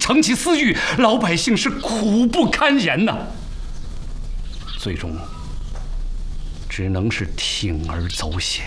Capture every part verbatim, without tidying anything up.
成其私欲，老百姓是苦不堪言呐。最终，只能是铤而走险。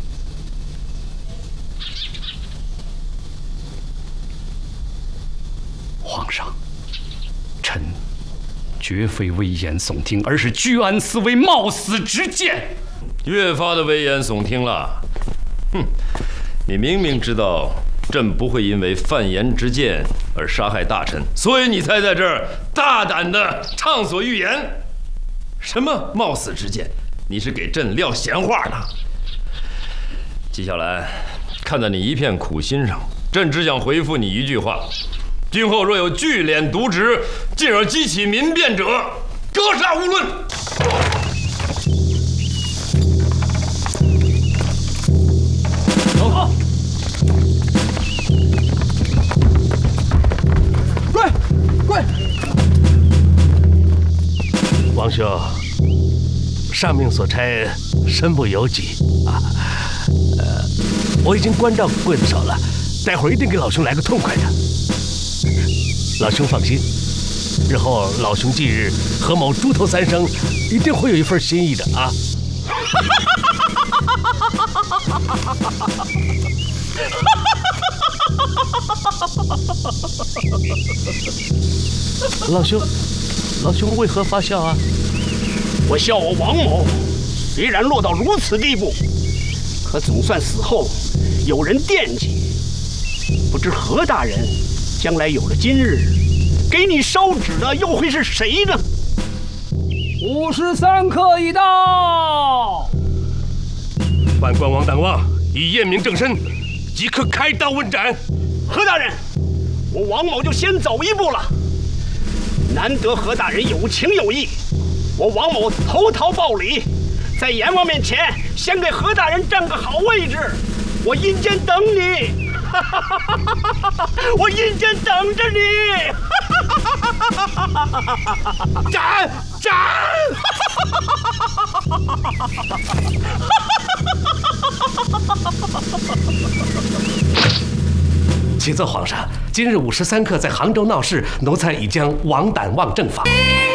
皇上，臣绝非危言耸听，而是居安思危，冒死直谏。 越发的危言耸听了。哼，你明明知道朕不会因为犯言直谏而杀害大臣，所以你才在这儿大胆的畅所欲言。什么冒死直谏？你是给朕撂闲话呢？纪晓岚，看在你一片苦心上，朕只想回复你一句话：今后若有聚敛渎职，进而激起民变者，格杀勿论。 走！跪跪！ 王兄，上命所差，身不由己啊。呃，我已经关照刽子手了，待会儿一定给老兄来个痛快的。老兄放心，日后老兄忌日何某猪头三升，一定会有一份心意的啊。老兄，老兄为何发笑啊？ 我笑我王某，虽然落到如此地步，可总算死后有人惦记。不知何大人将来有了今日，给你烧纸的又会是谁呢？ 五时三刻已到。 万官王党望已验明正身，即刻开刀问斩。 何大人，我王某就先走一步了。难得何大人有情有义，我王某投桃报李，在阎王面前先给何大人占个好位置。我阴间等你，我阴间等着你。斩斩！ 启奏皇上，今日午时三刻在杭州闹市，奴才已将王胆望正法。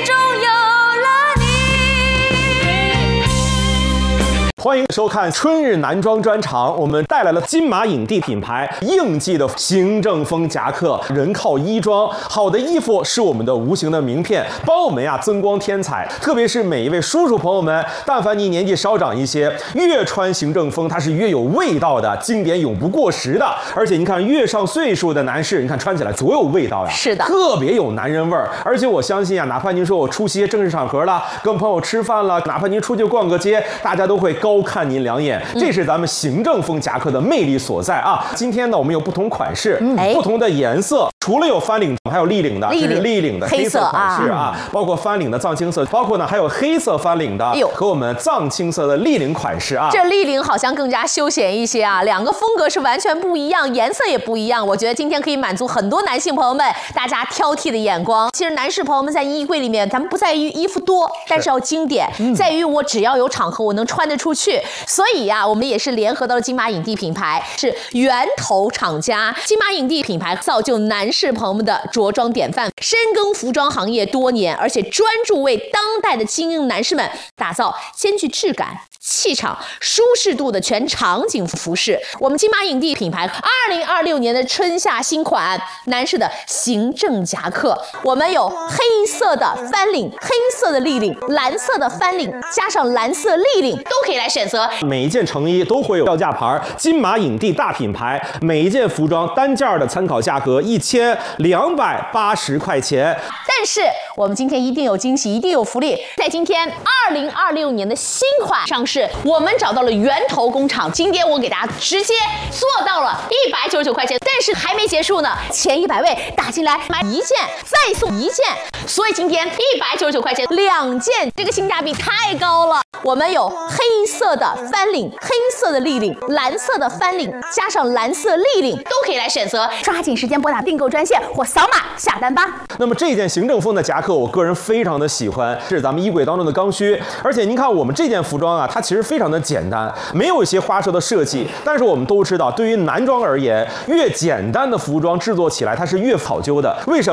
欢迎收看春日男装专场，我们带来了金马影帝品牌应季的行政风夹克，人靠衣装，好的衣服是我们的无形的名片，帮我们呀增光添彩。特别是每一位叔叔朋友们，但凡你年纪稍长一些，越穿行政风，它是越有味道的，经典永不过时的。而且你看，越上岁数的男士，你看穿起来多有味道呀， 是的， 特别有男人味儿。而且我相信啊，哪怕您说我出席正式场合了，跟朋友吃饭了，哪怕您出去逛个街，大家都会高看您两眼，这是咱们行政风夹克的魅力所在啊！今天呢，我们有不同款式、嗯、不同的颜色，除了有翻领，还有立领的，这是立领的黑色款式啊，包括翻领的藏青色，包括呢还有黑色翻领的和我们藏青色的立领款式啊。 这立领好像更加休闲一些啊，两个风格是完全不一样，颜色也不一样。我觉得今天可以满足很多男性朋友们大家挑剔的眼光。其实男士朋友们在衣柜里面，咱们不在于衣服多，但是要经典，嗯、在于我只要有场合我能穿得出去。所以呀、啊，我们也是联合到了金马影帝品牌，是源头厂家。金马影帝品牌造就男士朋友们的着装典范，深耕服装行业多年，而且专注为当代的精英男士们打造兼具质感、气场、舒适度的全场景服饰。我们金马影帝品牌二零二六年的春夏新款男士的行政夹克，我们有黑色的翻领、黑色的立领、蓝色的翻领，加上蓝色立领，都可以来选择。 每一件成衣都会有标价牌，金马影帝大品牌，每一件服装单件的参考价格一千两百八十块钱。 但是我们今天一定有惊喜，一定有福利，在今天二零二六年的新款上市，我们找到了源头工厂，今天我给大家直接做到了一百九十九块钱，但是还没结束呢，前一百位打进来买一件再送一件，所以今天一百九十九块钱两件，这个性价比太高了。我们有黑色的翻领、黑色的立领、蓝色的翻领，加上蓝色立领，都可以来选择。抓紧时间拨打订购专线或扫码下单吧。 那么这件行政风的夹克，我个人非常的喜欢，是咱们衣柜当中的刚需。而且您看我们这件服装啊，它其实非常的简单，没有一些花哨的设计。但是我们都知道，对于男装而言，越简单的服装制作起来它是越考究的。为什么？